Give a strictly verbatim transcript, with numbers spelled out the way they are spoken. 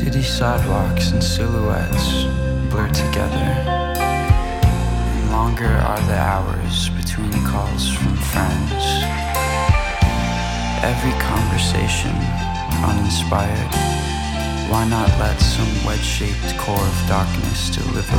City sidewalks and silhouettes blur together, and longer are the hours between calls from friends. Every conversation uninspired. Why not let some wedge-shaped core of darkness deliver